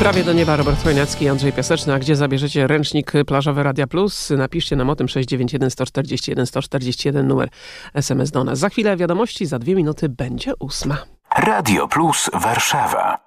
Prawie do nieba Robert Chojnacki i Andrzej Piaseczny. A gdzie zabierzecie ręcznik plażowy Radia Plus? Napiszcie nam o tym 691 141 141 numer SMS do nas. Za chwilę wiadomości, za 2 minuty będzie 8. Radio Plus Warszawa.